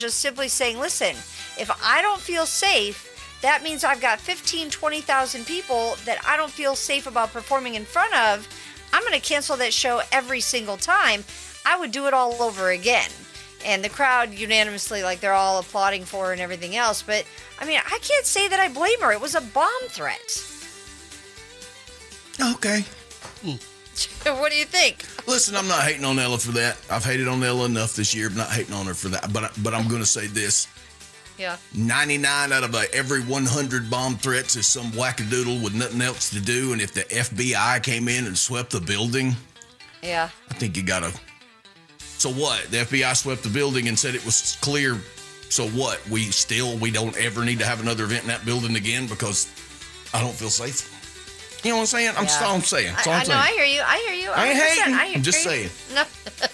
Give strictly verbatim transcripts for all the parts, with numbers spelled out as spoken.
just simply saying, listen, if I don't feel safe, that means I've got fifteen, twenty thousand people that I don't feel safe about performing in front of. I'm going to cancel that show every single time. I would do it all over again. And the crowd unanimously, like, they're all applauding for her and everything else. But, I mean, I can't say that I blame her. It was a bomb threat. Okay. What do you think? Listen, I'm not hating on Ella for that. I've hated on Ella enough this year. I'm not hating on her for that. But, but I'm going to say this. Yeah. ninety-nine out of uh, every one hundred bomb threats is some wackadoodle with nothing else to do. And if the F B I came in and swept the building, yeah, I think you got to. So what? The F B I swept the building and said it was clear. So what? We still, we don't ever need to have another event in that building again because I don't feel safe. You know what I'm saying? I'm yeah. just all I'm saying. That's all I, I'm I saying. know, I hear you. I hear you. I ain't hating. I hear I'm just you. saying. No.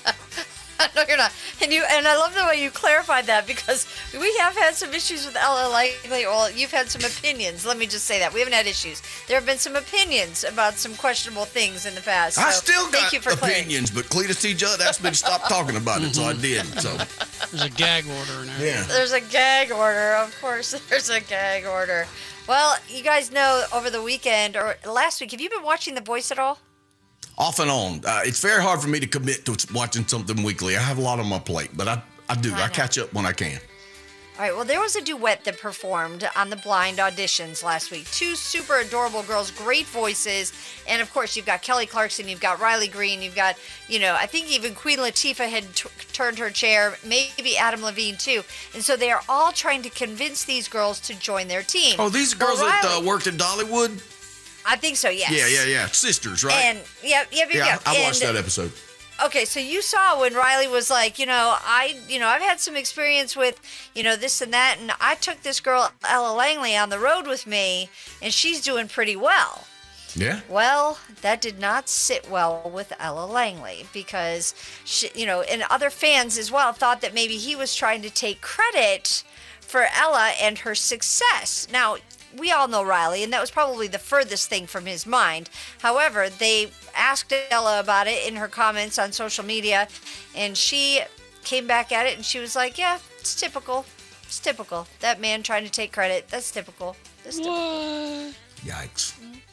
No, you're not. And you and I love the way you clarified that because we have had some issues with Ella lately. Well, you've had some opinions. Let me just say that. We haven't had issues. There have been some opinions about some questionable things in the past. So I still got thank you for opinions, but Cletus T. Judd asked me to stop talking about it, so I did. So there's a gag order in there. Yeah. There's a gag order. Of course, there's a gag order. Well, you guys know over the weekend or last week, have you been watching The Voice at all? Off and on. Uh, it's very hard for me to commit to watching something weekly. I have a lot on my plate, but I, I do. I, I catch up when I can. All right, well, there was a duet that performed on the blind auditions last week. Two super adorable girls, great voices. And, of course, you've got Kelly Clarkson, you've got Riley Green, you've got, you know, I think even Queen Latifah had t- turned her chair, maybe Adam Levine, too. And so they are all trying to convince these girls to join their team. Oh, these are girls well, that Riley, uh, worked at Dollywood? I think so, yes. Yeah, yeah, yeah. Sisters, right? And, yep, yep, yep, yeah, yep. I, I watched and, that episode. Okay, so you saw when Riley was like, you know, I, you know, I've had some experience with, you know, this and that, and I took this girl, Ella Langley, on the road with me, and she's doing pretty well. Yeah. Well, that did not sit well with Ella Langley because, she, you know, and other fans as well thought that maybe he was trying to take credit for Ella and her success. Now, we all know Riley, and that was probably the furthest thing from his mind. However, they asked Ella about it in her comments on social media, and she came back at it, and she was like, yeah, it's typical. It's typical. That man trying to take credit, that's typical. That's typical. What? Yikes.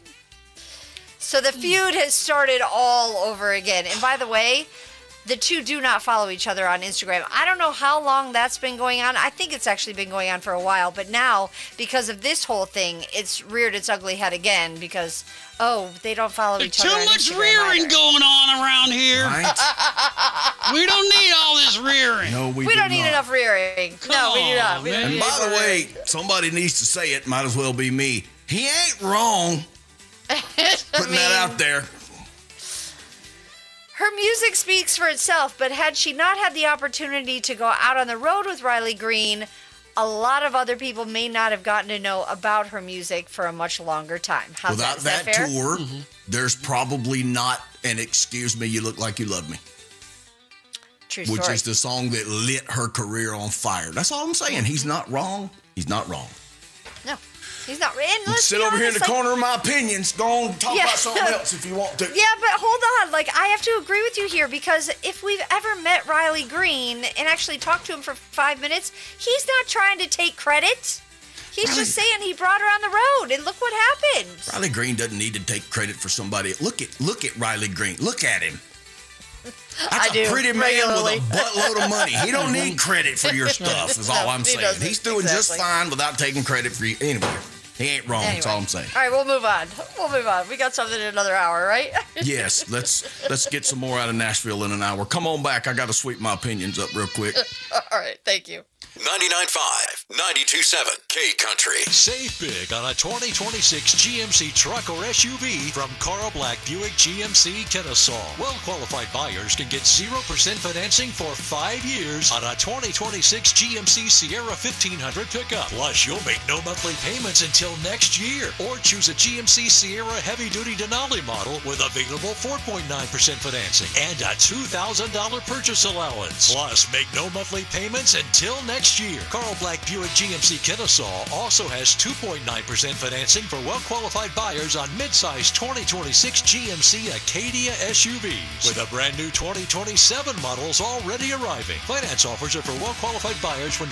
So the feud has started all over again. And by the way, the two do not follow each other on Instagram. I don't know how long that's been going on. I think it's actually been going on for a while. But now, because of this whole thing, it's reared its ugly head again because, oh, they don't follow There's each other too on much Instagram rearing either. going on around here. Right? We don't need all this rearing. No, we, We do don't need not. enough rearing. No, we do not. We don't man. need And by any the more way, rearing. somebody needs to say it. Might as well be me. He ain't wrong. Putting mean, that out there. Her music speaks for itself, but had she not had the opportunity to go out on the road with Riley Green, a lot of other people may not have gotten to know about her music for a much longer time. How's Without that? Is that, that fair? tour, mm-hmm. there's probably not an Excuse Me, You Look Like You Love Me. True Which story. is the song that lit her career on fire. That's all I'm saying. He's not wrong. He's not wrong. No, he's not. And let's Sit be over here in honest, the like, corner of my opinions. Go on and talk Yeah. about something else if you want to. Yeah, but hold on. Like, I have to agree with you here because if we've ever met Riley Green and actually talked to him for five minutes, he's not trying to take credit. He's Riley- just saying he brought her on the road, and look what happened. Riley Green doesn't need to take credit for somebody. Look at look at Riley Green. Look at him. That's I do, a pretty man regularly. with a buttload of money. He don't need credit for your stuff, is all No, I'm he saying. doesn't. He's doing just Exactly. fine without taking credit for you. Anyway, he ain't wrong. That's all I'm saying. All right, we'll move on. We'll move on. We got something in another hour, right? Yes, let's let's get some more out of Nashville in an hour. Come on back. I got to sweep my opinions up real quick. All right, thank you. ninety-nine point five, ninety-two point seven K Country. Save big on a twenty twenty-six G M C truck or S U V from Carl Black Buick G M C Kennesaw. Well-qualified buyers can get zero percent financing for five years on a twenty twenty-six G M C Sierra fifteen hundred pickup. Plus, you'll make no monthly payments until next year. Or choose a G M C Sierra heavy-duty Denali model with available four point nine percent financing and a two thousand dollars purchase allowance. Plus, make no monthly payments until next next year. Carl Black Buick G M C Kennesaw also has two point nine percent financing for well-qualified buyers on midsize twenty twenty-six G M C Acadia S U Vs, with a brand new twenty twenty-seven models already arriving. Finance offers are for well-qualified buyers when